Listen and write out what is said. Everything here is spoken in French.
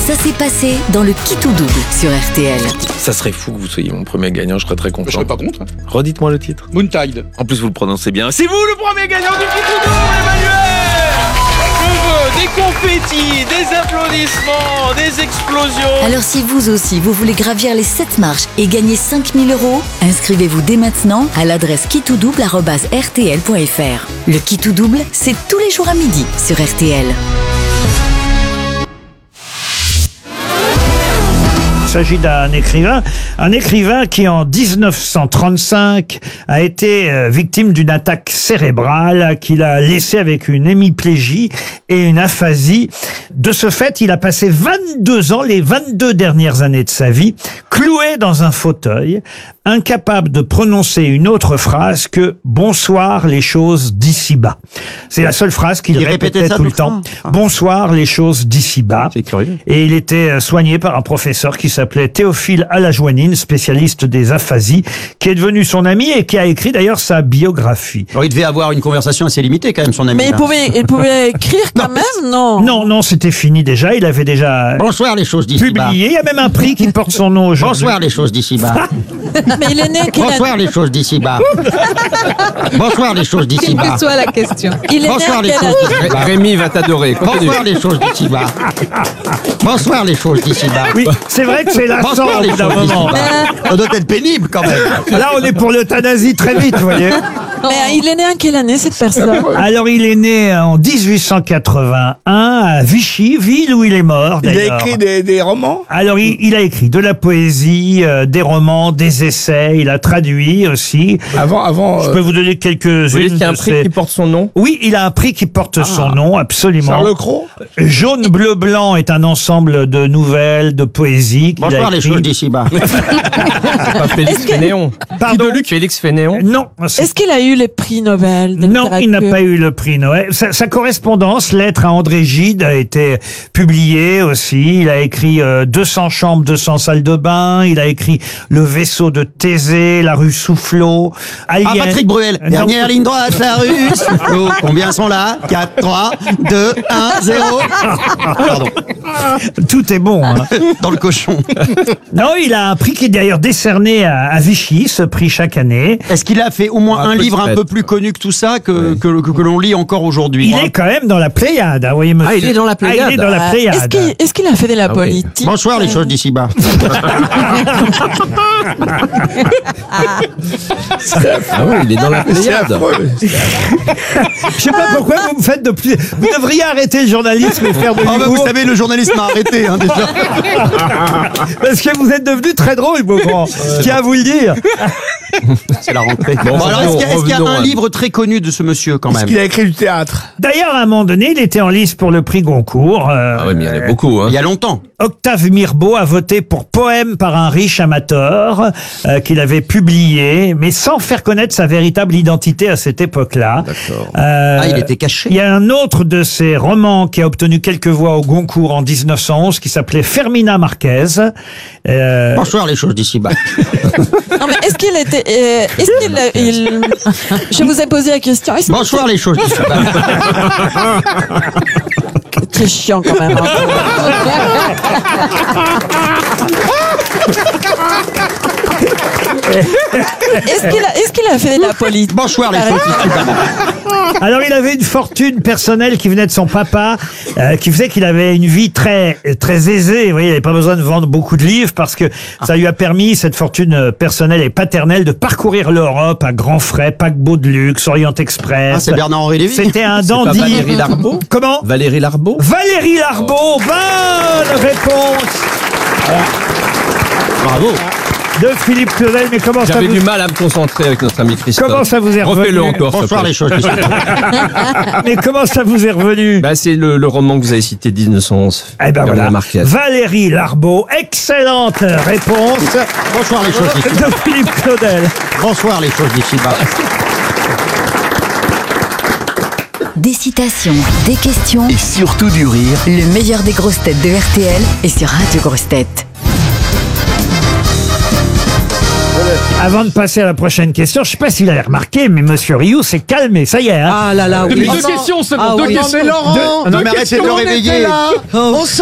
Ça s'est passé dans le Qui tout double sur RTL. Ça serait fou que vous soyez mon premier gagnant, je serais très content. Je serais pas contre. Redites-moi le titre. Moontide. En plus, vous le prononcez bien. C'est vous le premier gagnant du Qui tout double, Emmanuel. Je veux des confettis, des applaudissements, des explosions. Alors si vous aussi, vous voulez gravir les 7 marches et gagner 5 000 €, inscrivez-vous dès maintenant à l'adresse quitouddouble@rtl.fr. Le Qui tout double, c'est tous les jours à midi sur RTL. Il s'agit d'un écrivain qui en 1935 a été victime d'une attaque cérébrale qui l'a laissé avec une hémiplégie et une aphasie. De ce fait, il a passé 22 ans, les 22 dernières années de sa vie, cloué dans un fauteuil, incapable de prononcer une autre phrase que « Bonsoir les choses d'ici-bas ». C'est la seule phrase qu'il répétait tout le temps. « Bonsoir les choses d'ici-bas ». C'est curieux. Et il était soigné par un professeur qui s'appelait Théophile Alajoanine, spécialiste des aphasies, qui est devenu son ami et qui a écrit d'ailleurs sa biographie. Alors, il devait avoir une conversation assez limitée quand même, son ami. Mais il pouvait écrire quand même, non? Non, c'était fini déjà. Il avait déjà Bonsoir les choses d'ici-bas. publié. Il y a même un prix qui porte son nom aujourd'hui. Bonsoir les choses d'ici-bas. Mais il est né quelle année? Bonsoir les choses d'ici-bas. Bonsoir les choses Quelle d'ici-bas. que soit la question. Il est Bonsoir né les à quelle choses année? d'ici-bas. Rémi va t'adorer. Continue. Bonsoir les choses d'ici-bas. Bonsoir les choses d'ici-bas. Oui, c'est vrai que c'est lassant Bonsoir au les bout d'un choses moment. d'ici-bas. Ça doit être pénible quand même. Là, on est pour l'euthanasie très vite, vous voyez. Mais il est né à quelle année, cette personne? Alors, il est né en 1881 à Vichy, ville où il est mort, Il a d'ailleurs. écrit des romans. Alors, il a écrit de la poésie, des romans, des essais. Il a traduit aussi. Avant. Je peux vous donner Vous voulez quelques-unes qu'il y ait un de prix ses... qui porte son nom? Oui, il a un prix qui porte son nom, absolument. Charles Cros. Jaune, bleu, blanc est un ensemble de nouvelles, de poésie. qu'il a Bonsoir les écrit. choses d'ici-bas. C'est pas Félix Fénéon. Pardon. Félix Fénéon. Non, Est-ce qu'il a eu les prix Nobel de non, il n'a littérature? pas eu le prix Nobel. Sa correspondance, lettre à André Gide, a été publiée aussi. Il a écrit 200 chambres, 200 salles de bain. Il a écrit Le vaisseau de Thésée, La rue Soufflot. Ah, Patrick Bruel. Non. Dernière ligne droite, la rue Soufflot. Combien sont là? 4, 3, 2, 1, 0. Pardon. Tout est bon. Hein. Dans le cochon. Non, il a un prix qui est d'ailleurs décerné à Vichy, ce prix chaque année. Est-ce qu'il a fait au moins Un un peu livre un discret. peu plus connu que tout ça que l'on lit encore aujourd'hui? Il est quand même dans la Pléiade, hein, vous voyez, monsieur. Ah, il est dans la Pléiade. il est dans la Pléiade. Est-ce qu'il a fait de la oui. politique? Bonsoir les choses d'ici-bas. Ah oui, il est dans la C'est Pléiade. affreux. Je sais pas pourquoi vous me faites de plus. Vous devriez arrêter le journalisme et faire de Ah bah, vous l'humour. savez, le journaliste m'a arrêté hein, déjà. Parce que vous êtes devenu très drôle, Beaugrand. Je tiens à vous le dire. C'est la rentrée. Bon, Bon, alors, est-ce qu'il y a revenons un à- livre très connu de ce monsieur quand Parce même? qu'il a écrit du théâtre. D'ailleurs, à un moment donné, il était en lice pour le prix Goncourt. Ah oui, mais il y en a beaucoup. Hein. Il y a longtemps. Octave Mirbeau a voté pour Poème par un riche amateur qu'il avait publié, mais sans faire connaître sa véritable identité à cette époque-là. D'accord. Ah, il était caché. Il y a un autre de ses romans qui a obtenu quelques voix au Goncourt en 1911 qui s'appelait Fermina Marquez. Bonsoir les choses d'ici-bas. Non, mais est-ce qu'il était... Je vous ai posé la question. Est-ce Bonsoir les choses d'ici-bas. C'est très chiant quand même. Est-ce qu'il a fait de la politique? Bonsoir les choses d'ici-bas. Alors, il avait une fortune personnelle qui venait de son papa, qui faisait qu'il avait une vie très très aisée. Vous voyez, il n'avait pas besoin de vendre beaucoup de livres parce que ça lui a permis, cette fortune personnelle et paternelle, de parcourir l'Europe à grands frais, paquebot de luxe, Orient Express. Ah, c'est Bernard-Henri Lévy. C'était un C'est pas dandy. Valérie Larbaud? Comment? Valérie Larbaud? Valérie Larbaud, bonne réponse Bravo. de Philippe Claudel. Mais comment ça J'avais vous... du mal à me concentrer avec notre ami Christophe. Comment ça vous est revenu? Refais-le encore, s'il te Bonsoir plaît. les choses d'ici-bas. Mais comment ça vous est revenu? Bah, c'est le roman que vous avez cité, 1911. Eh ben voilà. Marquez. Valérie Larbaud, excellente réponse Bonsoir les choses d'ici-bas. de Philippe Claudel. Bonsoir les choses d'ici-bas. Des citations, des questions, Et surtout du rire. le meilleur des grosses têtes de RTL est sur Radio Grosses Têtes. Avant de passer à la prochaine question, je sais pas si vous avez remarqué, mais Monsieur Rioux s'est calmé, ça y est. Hein. Ah là là, oui. Deux questions, c'est bon. Ah Deux oui. questions. Non mais arrêtez de le réveiller.